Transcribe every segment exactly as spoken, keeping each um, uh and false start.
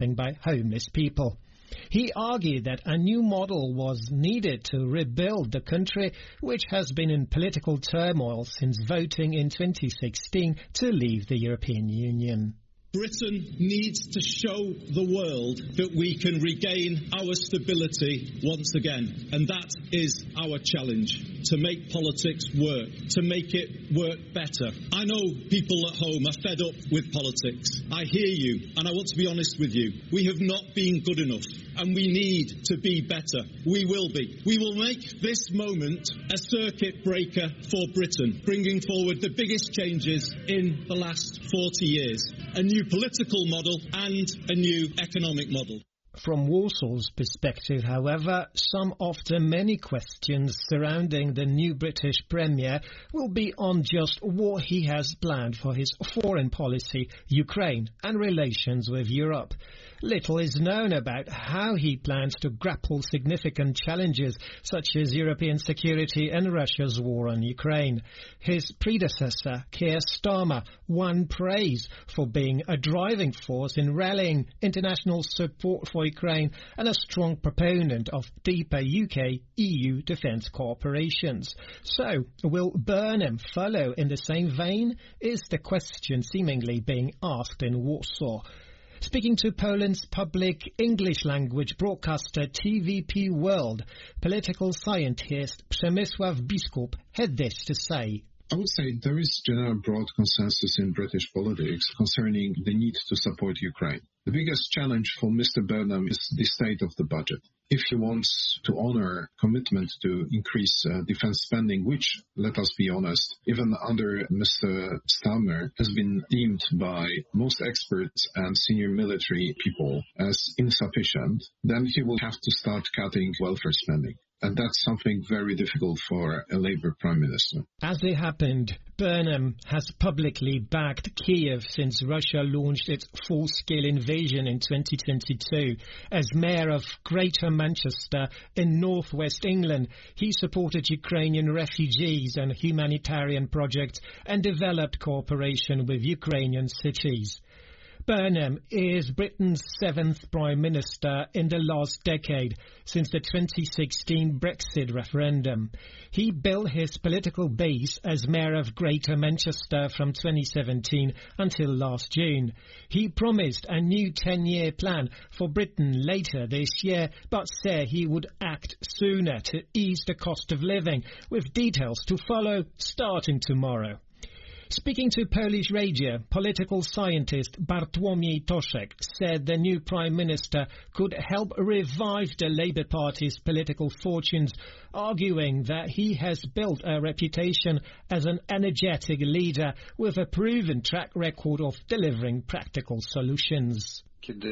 by homeless people. He argued that a new model was needed to rebuild the country, which has been in political turmoil since voting in twenty sixteen to leave the European Union. Britain needs to show the world that we can regain our stability once again. And that is our challenge, to make politics work, to make it work better. I know people at home are fed up with politics. I hear you, and I want to be honest with you. We have not been good enough, and we need to be better. We will be. We will make this moment a circuit breaker for Britain, bringing forward the biggest changes in the last forty years. A new political model and a new economic model. From Warsaw's perspective, however, some of the many questions surrounding the new British Premier will be on just what he has planned for his foreign policy, Ukraine, and relations with Europe. Little is known about how he plans to grapple significant challenges such as European security and Russia's war on Ukraine. His predecessor, Keir Starmer, won praise for being a driving force in rallying international support for Ukraine and a strong proponent of deeper U K E U defence cooperations. So, will Burnham follow in the same vein? Is the question seemingly being asked in Warsaw. Speaking to Poland's public English-language broadcaster T V P World, political scientist Przemysław Biskup had this to say. I would say there is general broad consensus in British politics concerning the need to support Ukraine. The biggest challenge for Mister Burnham is the state of the budget. If he wants to honor commitment to increase uh, defense spending, which, let us be honest, even under Mister Starmer has been deemed by most experts and senior military people as insufficient, then he will have to start cutting welfare spending. And that's something very difficult for a Labour Prime Minister. As it happened, Burnham has publicly backed Kiev since Russia launched its full-scale invasion in twenty twenty-two. As mayor of Greater Manchester in northwest England, he supported Ukrainian refugees and humanitarian projects and developed cooperation with Ukrainian cities. Burnham is Britain's seventh Prime Minister in the last decade, since the twenty sixteen Brexit referendum. He built his political base as Mayor of Greater Manchester from twenty seventeen until last June. He promised a new ten-year plan for Britain later this year, but said he would act sooner to ease the cost of living, with details to follow starting tomorrow. Speaking to Polish radio, political scientist Bartłomiej Toszek said the new Prime Minister could help revive the Labour Party's political fortunes, arguing that he has built a reputation as an energetic leader with a proven track record of delivering practical solutions.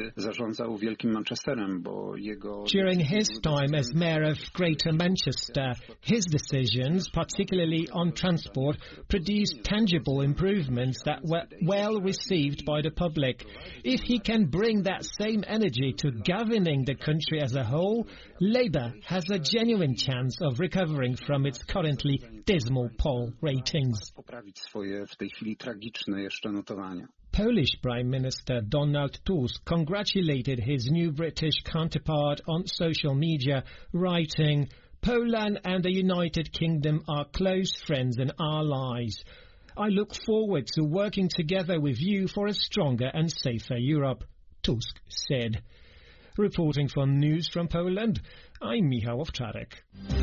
During his time as Mayor of Greater Manchester, his decisions, particularly on transport, produced tangible improvements that were well received by the public. If he can bring that same energy to governing the country as a whole, Labour has a genuine chance of recovering from its currently dismal poll ratings. Polish Prime Minister Donald Tusk congratulated his new British counterpart on social media, writing, "Poland and the United Kingdom are close friends and allies. I look forward to working together with you for a stronger and safer Europe," Tusk said. Reporting for News from Poland, I'm Michał Owczarek.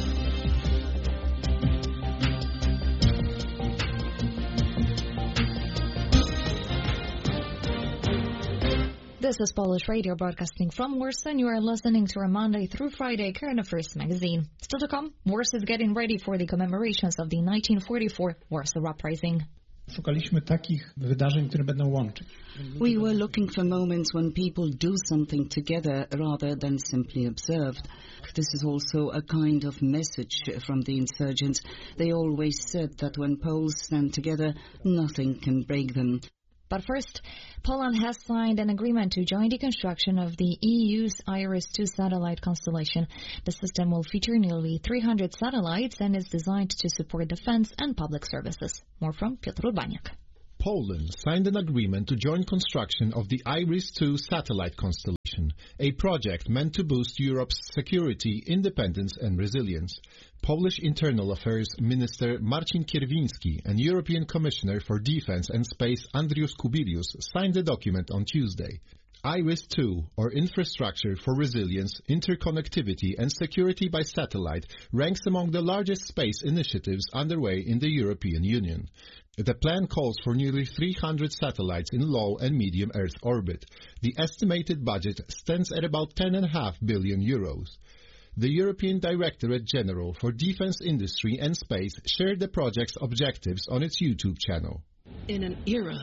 This is Polish Radio broadcasting from Warsaw, and you are listening to our Monday through Friday Current Affairs magazine. Still to come, Warsaw is getting ready for the commemorations of the nineteen forty-four Warsaw Uprising. Szukaliśmy takich wydarzeń, które będą łączyć. We were looking for moments when people do something together rather than simply observed. This is also a kind of message from the insurgents. They always said that when Poles stand together, nothing can break them. But first, Poland has signed an agreement to join the construction of the E U's IRIS two satellite constellation. The system will feature nearly three hundred satellites and is designed to support defense and public services. More from Piotr Urbaniak. Poland signed an agreement to join construction of the IRIS two satellite constellation, a project meant to boost Europe's security, independence and resilience. Polish Internal Affairs Minister Marcin Kierwiński and European Commissioner for Defence and Space Andrius Kubilius signed the document on Tuesday. IRIS two, or Infrastructure for Resilience, Interconnectivity and Security by Satellite, ranks among the largest space initiatives underway in the European Union. The plan calls for nearly three hundred satellites in low and medium Earth orbit. The estimated budget stands at about ten point five billion euros. The European Directorate General for Defence Industry and Space shared the project's objectives on its YouTube channel. In an era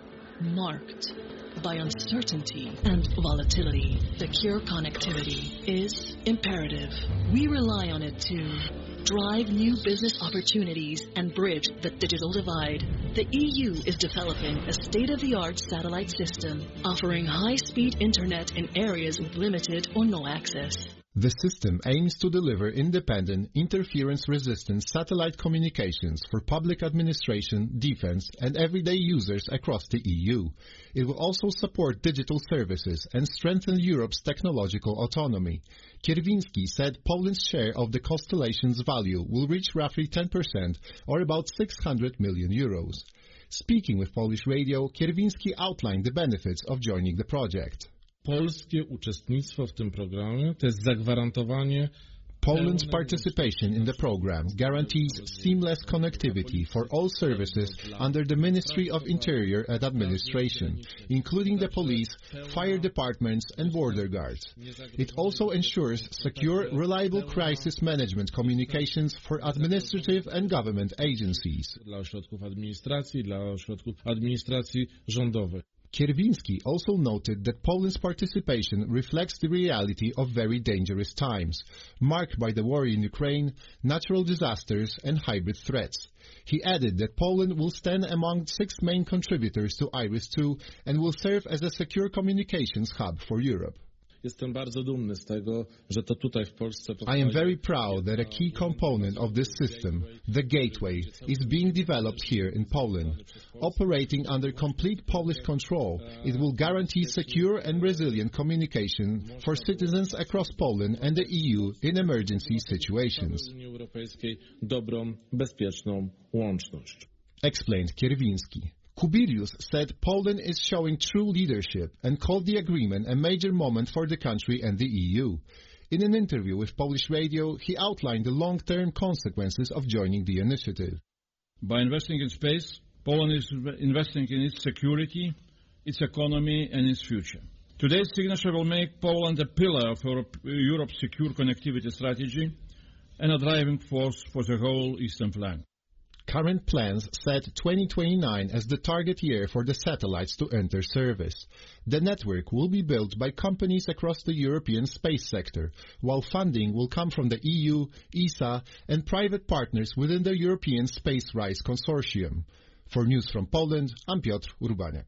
marked by uncertainty and volatility, secure connectivity is imperative. We rely on it to drive new business opportunities and bridge the digital divide. The E U is developing a state-of-the-art satellite system, offering high-speed internet in areas with limited or no access. The system aims to deliver independent, interference-resistant satellite communications for public administration, defense, and everyday users across the E U. It will also support digital services and strengthen Europe's technological autonomy. Kierwiński said Poland's share of the constellation's value will reach roughly ten percent, or about six hundred million euros. Speaking with Polish Radio, Kierwiński outlined the benefits of joining the project. Polskie uczestnictwo w tym programie to jest zagwarantowanie Poland's participation in the program guarantees seamless connectivity for all services under the Ministry of Interior and Administration, including the police, fire departments and border guards. It also ensures secure, reliable crisis management communications for administrative and government agencies. Dla ośrodków administracji, dla ośrodków administracji rządowej. Kierwiński also noted that Poland's participation reflects the reality of very dangerous times, marked by the war in Ukraine, natural disasters and hybrid threats. He added that Poland will stand among six main contributors to IRIS two and will serve as a secure communications hub for Europe. Jestem bardzo dumny z tego, że to tutaj w Polsce. I am very proud that a key component of this system, the gateway, is being developed here in Poland. Operating under complete Polish control, it will guarantee secure and resilient communication for citizens across Poland and the E U in emergency situations. Unii Europejskiej dobrą, bezpieczną łączność. Explained Kierwiński. Kubilius said Poland is showing true leadership and called the agreement a major moment for the country and the E U. In an interview with Polish Radio, he outlined the long-term consequences of joining the initiative. By investing in space, Poland is investing in its security, its economy and its future. Today's signature will make Poland a pillar of Europe's secure connectivity strategy and a driving force for the whole eastern flank. Current plans set twenty twenty-nine as the target year for the satellites to enter service. The network will be built by companies across the European space sector, while funding will come from the E U, E S A, and private partners within the European Space Rise Consortium. For News from Poland, I'm Piotr Urbaniak.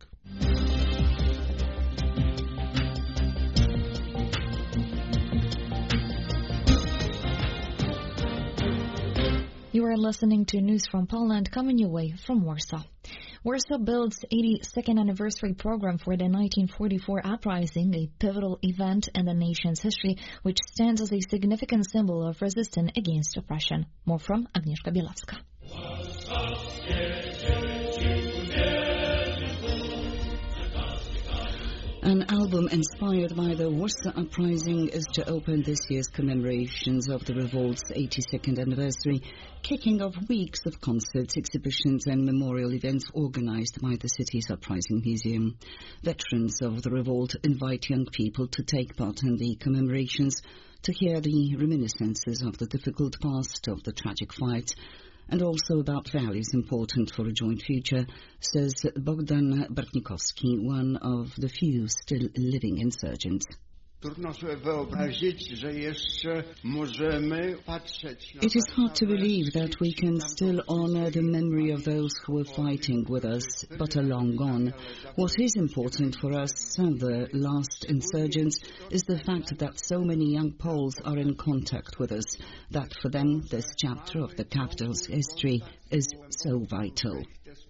You are listening to News from Poland, coming your way from Warsaw. Warsaw builds eighty-second anniversary program for the nineteen forty-four uprising, a pivotal event in the nation's history, which stands as a significant symbol of resistance against oppression. More from Agnieszka Bielawska. An album inspired by the Warsaw Uprising is to open this year's commemorations of the revolt's eighty-second anniversary, kicking off weeks of concerts, exhibitions and memorial events organized by the city's Uprising Museum. Veterans of the revolt invite young people to take part in the commemorations, to hear the reminiscences of the difficult past, of the tragic fight, and also about values important for a joint future, says Bogdan Bartnikowski, one of the few still living insurgents. It is hard to believe that we can still honor the memory of those who were fighting with us, but are long gone. What is important for us and the last insurgents is the fact that so many young Poles are in contact with us, that for them this chapter of the capital's history is so vital.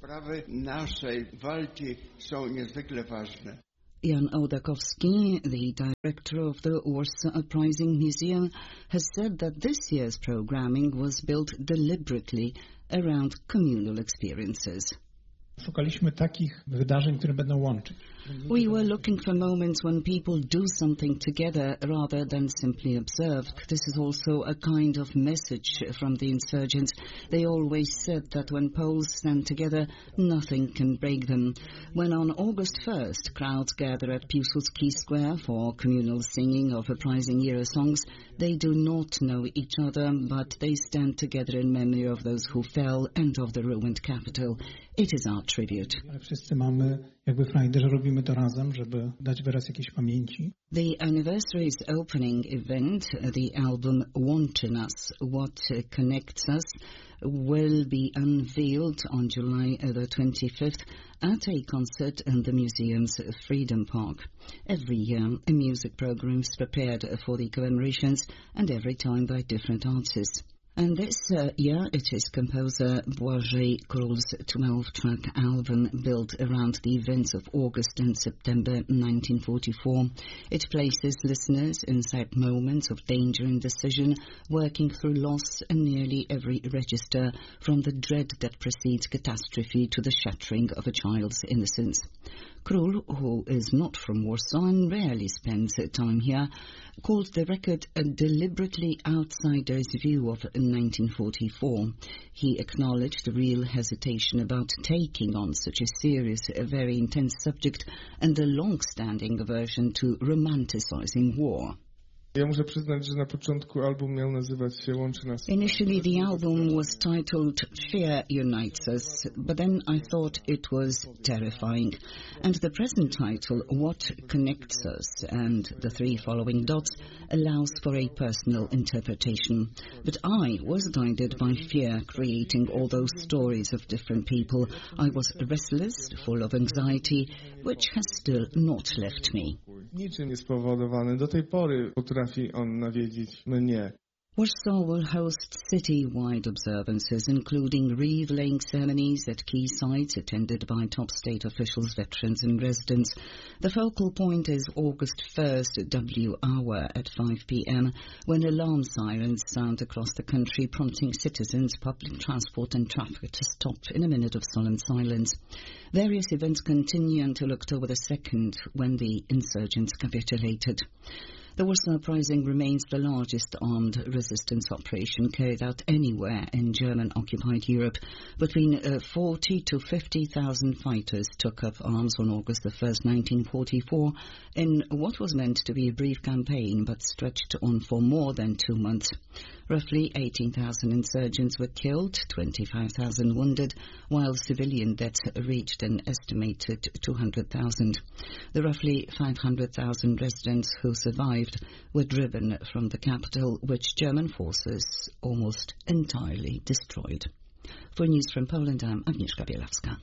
Jan Ołdakowski, the director of the Warsaw Uprising Museum, has said that this year's programming was built deliberately around communal experiences. Szukaliśmy takich wydarzeń, które będą łączyć. We were looking for moments when people do something together rather than simply observe. This is also a kind of message from the insurgents. They always said that when Poles stand together, nothing can break them. When on August first, crowds gather at Piłsudski Square for communal singing of uprising era songs, they do not know each other, but they stand together in memory of those who fell and of the ruined capital. It is our tribute. Wszyscy mamy jakby frajdę, że robimy to razem, żeby dać wyraz jakiejś pamięci. The anniversary's opening event, the album Łączy Nas, What Connects Us, will be unveiled on July the twenty-fifth at a concert in the museum's Freedom Park. Every year, a music program is prepared for the commemorations, and every time by different artists. And this uh, year it is composer Błażej Król's twelve-track album built around the events of August and September nineteen forty-four. It places listeners inside moments of danger and decision, working through loss in nearly every register, from the dread that precedes catastrophe to the shattering of a child's innocence. Król, who is not from Warsaw and rarely spends time here, called the record a deliberately outsider's view of nineteen forty-four. He acknowledged the real hesitation about taking on such a serious, a very intense subject, and the long-standing aversion to romanticizing war. Ja muszę przyznać, że na początku album miał nazywać się Łączy Nas. Initially the album was titled Fear Unites Us, but then I thought it was terrifying. And the present title, What Connects Us, and the three following dots, allows for a personal interpretation. But I was guided by fear, creating all those stories of different people. I was restless, full of anxiety, which has still not left me. Niczym jest spowodowany. Do tej pory potrafi on nawiedzić mnie. Warsaw will host city-wide observances, including wreath-laying ceremonies at key sites attended by top state officials, veterans and residents. The focal point is August first W hour at five p.m. when alarm sirens sound across the country, prompting citizens, public transport and traffic to stop in a minute of solemn silence. Various events continue until October the second, when the insurgents capitulated. The Warsaw Uprising remains the largest armed resistance operation carried out anywhere in German-occupied Europe. Between uh, forty to fifty thousand fighters took up arms on August the first, nineteen forty-four, in what was meant to be a brief campaign but stretched on for more than two months. Roughly eighteen thousand insurgents were killed, twenty-five thousand wounded, while civilian deaths reached an estimated two hundred thousand. The roughly five hundred thousand residents who survived were driven from the capital, which German forces almost entirely destroyed. For News from Poland, I'm Agnieszka Bielawska.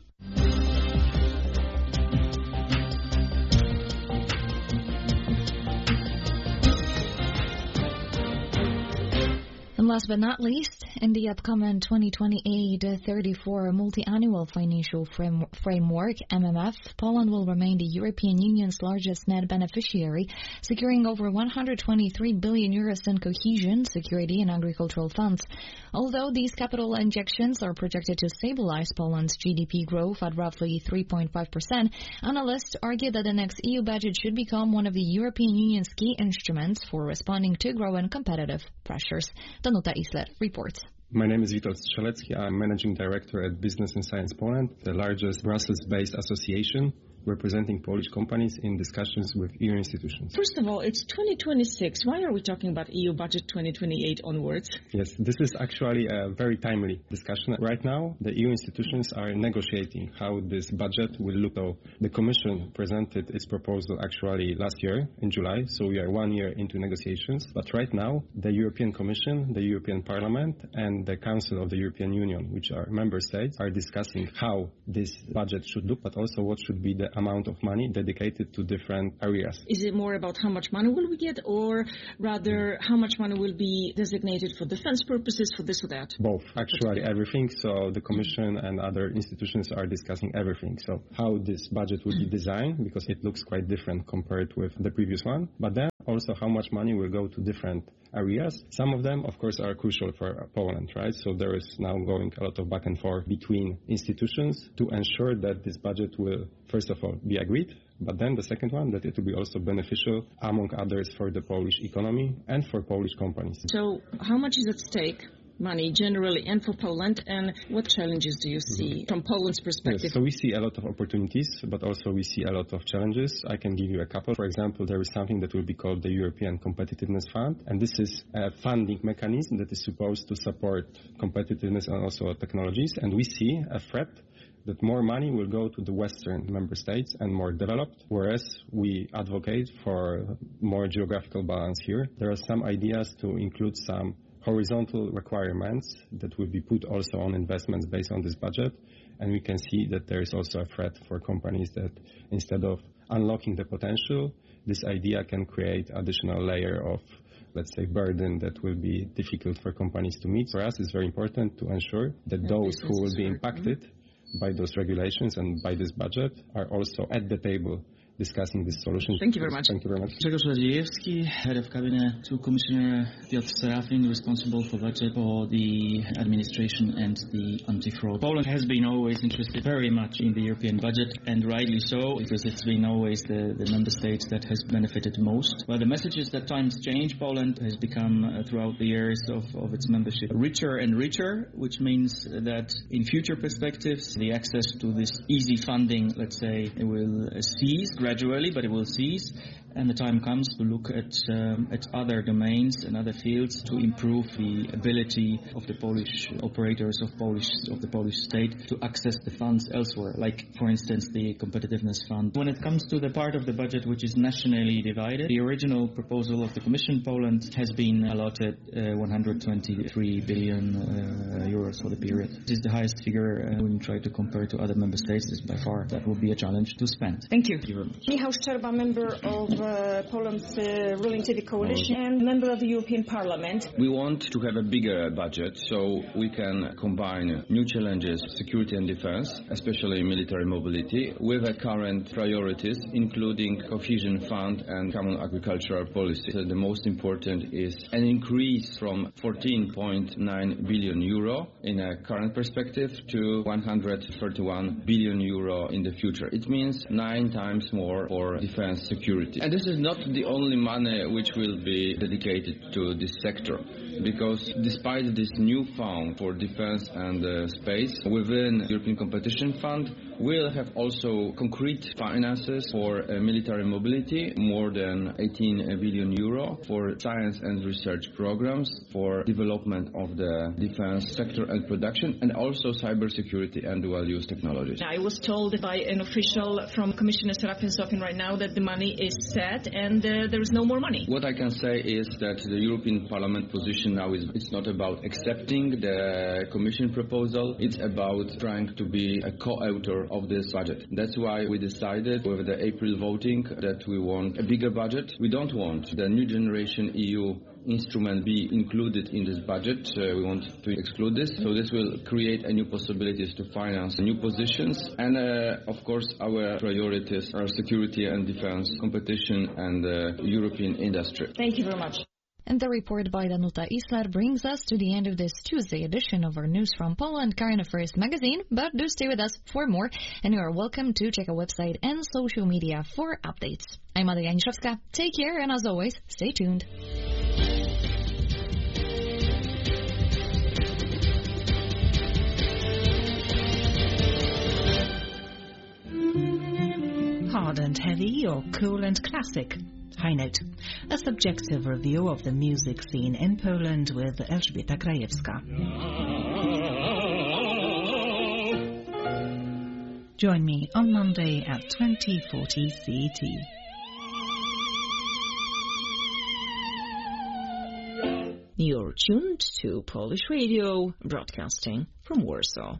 And last but not least, in the upcoming twenty twenty-eight to thirty-four multi-annual financial frame, framework, M M F, Poland will remain the European Union's largest net beneficiary, securing over one hundred twenty-three billion euros in cohesion, security and agricultural funds. Although these capital injections are projected to stabilize Poland's G D P growth at roughly three point five percent, analysts argue that the next E U budget should become one of the European Union's key instruments for responding to growing competitive pressures. Danuta Isler reports. My name is Witold Strzelecki. I'm Managing Director at Business and Science Poland, the largest Brussels-based association representing Polish companies in discussions with E U institutions. First of all, it's twenty twenty-six. Why are we talking about E U budget twenty twenty-eight onwards? Yes, this is actually a very timely discussion. Right now, the E U institutions are negotiating how this budget will look. So the Commission presented its proposal actually last year in July, so we are one year into negotiations. But right now, the European Commission, the European Parliament, and the Council of the European Union, which are member states, are discussing how this budget should look, but also what should be the amount of money dedicated to different areas. Is it more about how much money will we get, or rather how much money will be designated for defense purposes, for this or that? Both, actually everything. So the Commission and other institutions are discussing everything. So how this budget will be designed, because it looks quite different compared with the previous one, but then also how much money will go to different areas. Some of them, of course, are crucial for Poland, right? So there is now going a lot of back and forth between institutions to ensure that this budget will, first of all, be agreed, but then the second one, that it will be also beneficial, among others, for the Polish economy and for Polish companies. So how much is at stake? Money generally and for Poland, and what challenges do you see mm-hmm. from Poland's perspective? Yes, so we see a lot of opportunities, but also we see a lot of challenges. I can give you a couple. For example, there is something that will be called the European Competitiveness Fund, and this is a funding mechanism that is supposed to support competitiveness and also technologies, and we see a threat that more money will go to the Western member states and more developed, whereas we advocate for more geographical balance here. There are some ideas to include some horizontal requirements that will be put also on investments based on this budget. And we can see that there is also a threat for companies that instead of unlocking the potential, this idea can create additional layer of, let's say, burden that will be difficult for companies to meet. For us, it's very important to ensure that and those who will be impacted mm-hmm. by those regulations and by this budget are also at the table discussing this solution. Thank you very much. Thank you very much. Grzegorz Radziejewski, head of cabinet, to Commissioner Piotr Serafin, responsible for budget for the administration and the anti-fraud. Poland has been always interested very much in the European budget, and rightly so, because it's been always the, the member states that has benefited most. But the message is that times change. Poland has become, uh, throughout the years of, of its membership, richer and richer, which means that in future perspectives, the access to this easy funding, let's say, will uh, cease gradually, but it will cease, and the time comes to look at um, at other domains and other fields to improve the ability of the Polish operators of Polish of the Polish state to access the funds elsewhere, like, for instance, the Competitiveness Fund. When it comes to the part of the budget which is nationally divided, the original proposal of the Commission Poland has been allotted uh, one hundred twenty-three billion uh, euros for the period. This is the highest figure uh, when you try to compare to other member states. This by far that will be a challenge to spend. Thank you. Thank you very much. Michał Szczerba, member of uh, Poland's uh, ruling Civic Coalition and member of the European Parliament. We want to have a bigger budget so we can combine new challenges, security and defense, especially military mobility, with the current priorities, including cohesion fund and common agricultural policy. So the most important is an increase from fourteen point nine billion euro in a current perspective to one hundred thirty-one billion euro in the future. It means nine times more for defense security. And this is not the only money which will be dedicated to this sector, because despite this new fund for defense and uh, space within the European Competition Fund, we'll have also concrete finances for uh, military mobility, more than eighteen billion euro, for science and research programs, for development of the defense sector and production, and also cybersecurity and dual-use technologies. I was told by an official from Commissioner Serafin's office right now that the money is set and uh, there is no more money. What I can say is that the European Parliament position now is it's not about accepting the Commission proposal, it's about trying to be a co-author of this budget. That's why we decided with the April voting that we want a bigger budget. We don't want the new generation E U instrument be included in this budget. Uh, we want to exclude this. So this will create a new possibilities to finance new positions. And uh, of course our priorities are security and defense, competition and uh, European industry. Thank you very much. And the report by Danuta Isler brings us to the end of this Tuesday edition of our News from Poland Current Affairs magazine. But do stay with us for more, and you are welcome to check our website and social media for updates. I'm Ada Janiszewska. Take care, and as always, stay tuned. hard and heavy or cool and classic? High Note, a subjective review of the music scene in Poland with Elżbieta Krajewska. Join me on Monday at twenty forty C E T. You're tuned to Polish Radio, broadcasting from Warsaw.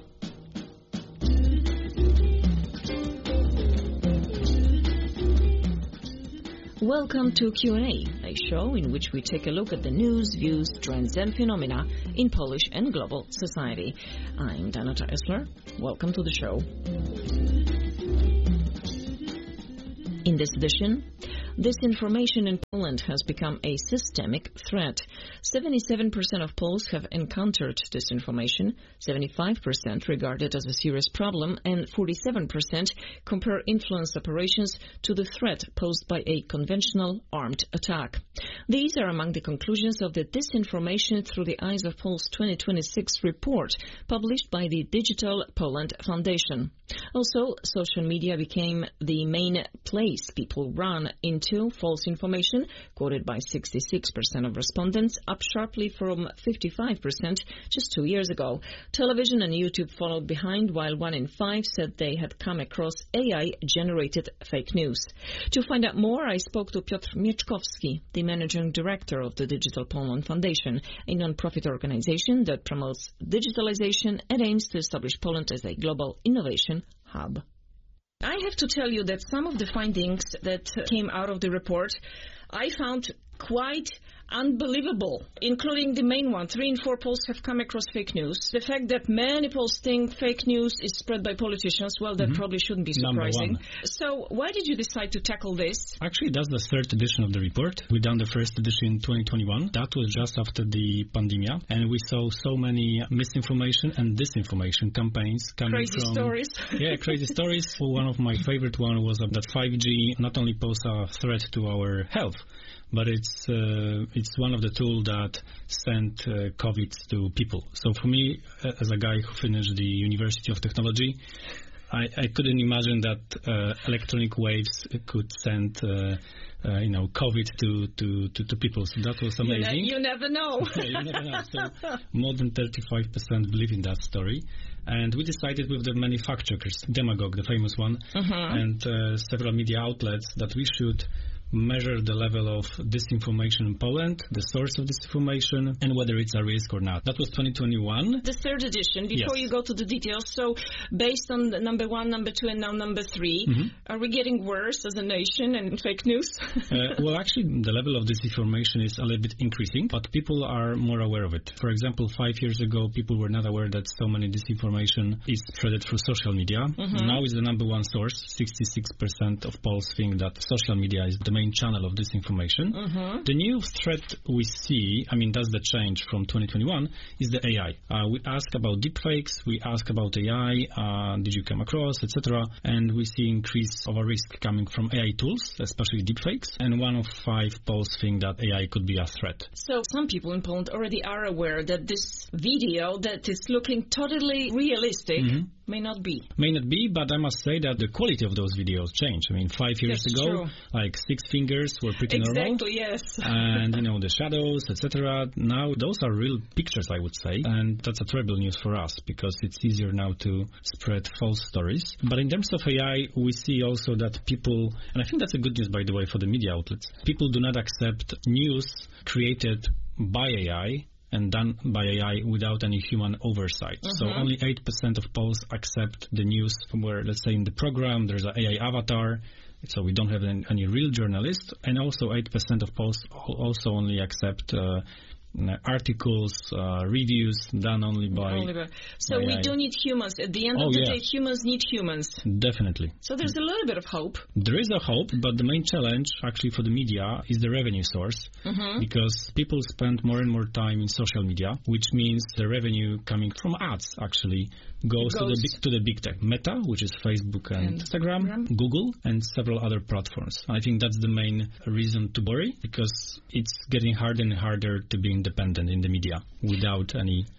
Welcome to Q and A, a show in which we take a look at the news, views, trends and phenomena in Polish and global society. I'm Danuta Esler. Welcome to the show. In this edition, disinformation in Poland has become a systemic threat. seventy-seven percent of Poles have encountered disinformation, seventy-five percent regard it as a serious problem, and forty-seven percent compare influence operations to the threat posed by a conventional armed attack. These are among the conclusions of the Disinformation Through the Eyes of Poles twenty twenty-six report published by the Digital Poland Foundation. Also, social media became the main place people run into false information, quoted by sixty-six percent of respondents, up sharply from fifty-five percent just two years ago. Television and YouTube followed behind, while one in five said they had come across A I-generated fake news. To find out more, I spoke to Piotr Mieczkowski, the managing director of the Digital Poland Foundation, a non-profit organization that promotes digitalization and aims to establish Poland as a global innovation hub. I have to tell you that some of the findings that came out of the report I found quite unbelievable, including the main one. Three in four Poles have come across fake news. The fact that many Poles think fake news is spread by politicians, well, that mm-hmm. probably shouldn't be surprising. So why did you decide to tackle this? Actually, that's the third edition of the report. We done the first edition in twenty twenty-one. That was just after the pandemic, and we saw so many misinformation and disinformation campaigns coming crazy from... stories. Yeah, crazy stories. One of my favorite one was that five G not only poses a threat to our health, but it's uh, it's one of the tools that sent uh, COVID to people. So for me, as a guy who finished the University of Technology, I, I couldn't imagine that uh, electronic waves could send uh, uh, you know COVID to, to, to, to people. So that was amazing. You, ne- you never know. You never know. So more than thirty-five percent believe in that story. And we decided with the many fact-checkers, Demagogue, the famous one, uh-huh. and uh, several media outlets, that we should measure the level of disinformation in Poland, the source of disinformation, and whether it's a risk or not. That was twenty twenty-one. The third edition, before yes. you go to the details, so based on the number one, number two, and now number three, mm-hmm. are we getting worse as a nation and fake news? uh, well, actually, the level of disinformation is a little bit increasing, but people are more aware of it. For example, five years ago, people were not aware that so many disinformation is spread through social media. Mm-hmm. Now it's the number one source. sixty-six percent of Poles think that social media is the main channel of disinformation. Uh-huh. The new threat we see, I mean, that's the change from twenty twenty-one, is the A I. Uh, we ask about deepfakes, we ask about A I, uh, did you come across, et cetera. And we see increase of a risk coming from A I tools, especially deepfakes. And one of five Poles think that A I could be a threat. So some people in Poland already are aware that this video that is looking totally realistic mm-hmm. may not be. May not be, but I must say that the quality of those videos changed. I mean, five years That's ago, true. like six fingers were pretty exactly, normal. Exactly, yes. And, you know, the shadows, et cetera. Now, those are real pictures, I would say. And that's a terrible news for us because it's easier now to spread false stories. But in terms of A I, we see also that people, and I think that's a good news, by the way, for the media outlets, people do not accept news created by A I and done by A I without any human oversight. Uh-huh. So only eight percent of Poles accept the news where, let's say, in the program, there's an A I avatar, so we don't have any, any real journalist. And also eight percent of Poles also only accept uh, articles, uh, reviews done only by... Only by so by we A I. do need humans. At the end oh, of the yeah. day, humans need humans. Definitely. So there's a little bit of hope. There is a hope, but the main challenge actually for the media is the revenue source. Mm-hmm. Because people spend more and more time in social media, which means the revenue coming from ads actually goes, goes. to the big to the big tech. Meta, which is Facebook and, and Instagram, Instagram, Google, and several other platforms. I think that's the main reason to worry, because it's getting harder and harder to be independent in the media without any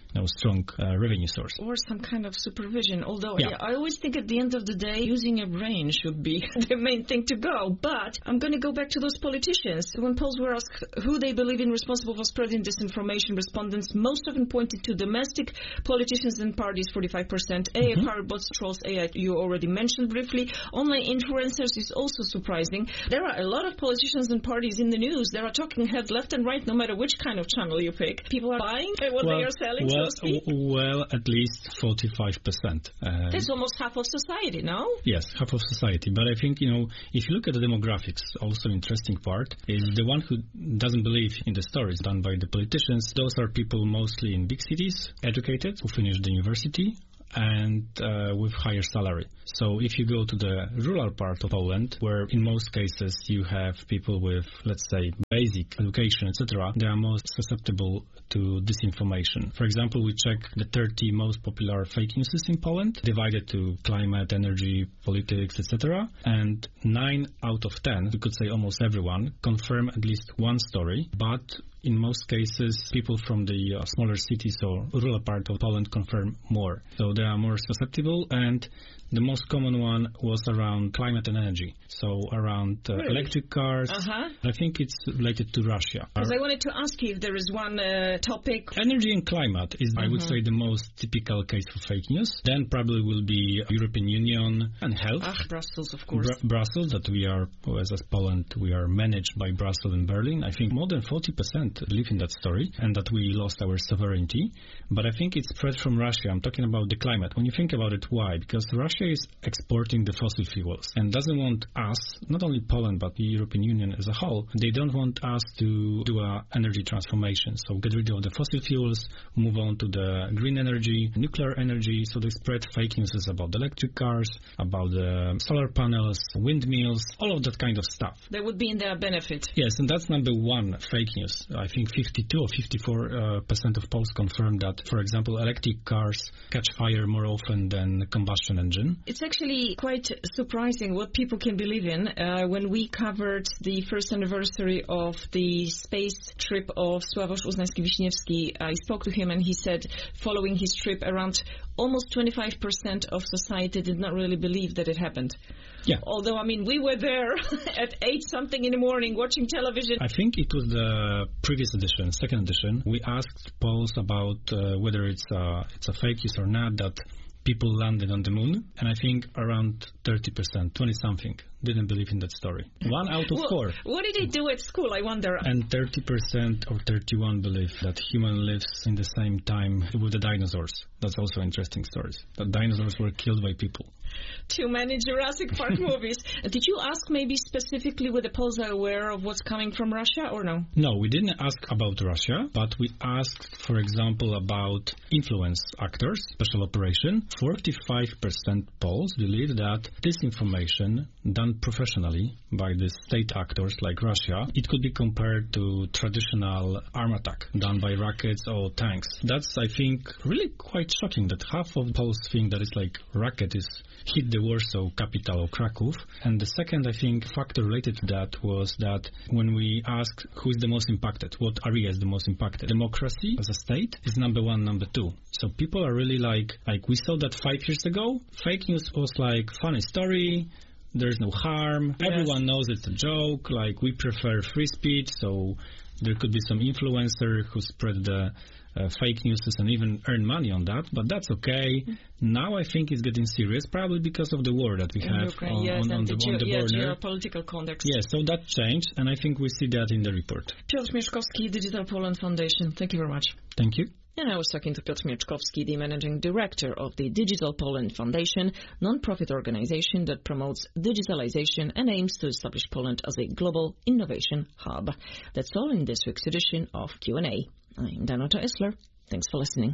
no strong uh, revenue source. Or some kind of supervision, although yeah. I, I always think at the end of the day, using a brain should be the main thing to go. But I'm going to go back to those politicians. When polls were asked who they believe in responsible for spreading disinformation, respondents most often pointed to domestic politicians and parties, forty-five percent. A I, Mm-hmm. power bots, trolls, A I, you already mentioned briefly. Online influencers is also surprising. There are a lot of politicians and parties in the news. There are talking heads left and right, no matter which kind of channel you pick. People are buying what well, they are selling, well, so to speak. Well, at least forty-five percent. Uh, That's almost half of society, no? Yes, half of society. But I think, you know, if you look at the demographics, also interesting part is the one who doesn't believe in the stories done by the politicians. Those are people mostly in big cities, educated, who finished the university, and uh, with higher salary. So if you go to the rural part of Poland, where in most cases you have people with, let's say, basic education, et cetera, they are most susceptible to disinformation. For example, we check the thirty most popular fake news in Poland, divided to climate, energy, politics, et cetera. And nine out of ten, we could say almost everyone, confirm at least one story, but in most cases, people from the uh, smaller cities or rural part of Poland confirm more. So they are more susceptible, and the most common one was around climate and energy. So around uh, really? electric cars. Uh-huh. I think it's related to Russia. Because I wanted to ask you if there is one uh, topic. Energy and climate is, Mm-hmm. I would say, the most typical case for fake news. Then probably will be European Union and health. Ah, Brussels, of course. Br- Brussels, that we are, as, as Poland, we are managed by Brussels and Berlin. I think more than forty percent live in that story, and that we lost our sovereignty. But I think it's spread from Russia. I'm talking about the climate. When you think about it, why? Because Russia is exporting the fossil fuels and doesn't want us, not only Poland, but the European Union as a whole, they don't want us to do a energy transformation. So get rid of the fossil fuels, move on to the green energy, nuclear energy. So they spread fake news about the electric cars, about the solar panels, windmills, all of that kind of stuff. That would be in their benefit. Yes, and that's number one, fake news. I think fifty-two or fifty-four uh, percent of polls confirm that, for example, electric cars catch fire more often than combustion engine. It's actually quite surprising what people can believe in. Uh, when we covered the first anniversary of the space trip of Sławosz Uznański-Wiśniewski, I spoke to him and he said following his trip around almost twenty-five percent of society did not really believe that it happened. Yeah. Although, I mean, we were there at eight something in the morning watching television. I think it was the previous edition, second edition. We asked polls about uh, whether it's a, it's a fake news or not, that people landed on the moon, and I think around thirty percent, twenty-something, didn't believe in that story. One out of well, four. What did they do at school, I wonder? And thirty percent or thirty-one believe that human lives in the same time with the dinosaurs. That's also interesting stories, that dinosaurs were killed by people. Too many Jurassic Park movies. Did you ask maybe specifically whether polls are aware of what's coming from Russia or no? No, we didn't ask about Russia, but we asked, for example, about influence actors, special operation. forty-five percent polls believe that this information done professionally by the state actors like Russia, it could be compared to traditional arm attack done by rockets or tanks. That's, I think, really quite shocking that half of polls think that it's like rocket is hit the Warsaw capital or Krakow. And the second, I think, factor related to that was that when we asked who is the most impacted, what area is the most impacted, democracy as a state is number one, number two. So people are really like, like we saw that five years ago, fake news was like funny story, there's no harm, yes. Everyone knows it's a joke, like we prefer free speech, so there could be some influencer who spread the Uh, fake news and even earn money on that, but that's okay. Mm-hmm. Now I think it's getting serious, probably because of the war that we in have Ukraine, on, yes, on, on, the, the, on the yeah, border. geopolitical context. Yes, so that changed, and I think we see that in the report. Piotr Mieszkowski, Digital Poland Foundation. Thank you very much. Thank you. And I was talking to Piotr Mieczkowski, the managing director of the Digital Poland Foundation, non-profit organization that promotes digitalization and aims to establish Poland as a global innovation hub. That's all in this week's edition of Q and A. I'm Danuta Esler. Thanks for listening.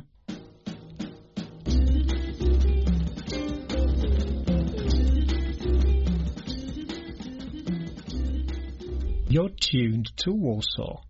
You're tuned to Warsaw.